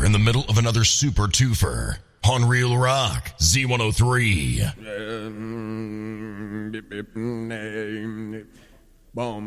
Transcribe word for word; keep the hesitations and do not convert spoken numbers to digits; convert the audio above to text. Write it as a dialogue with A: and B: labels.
A: in the middle of another super twofer on Real Rock Z one oh three.
B: Boom.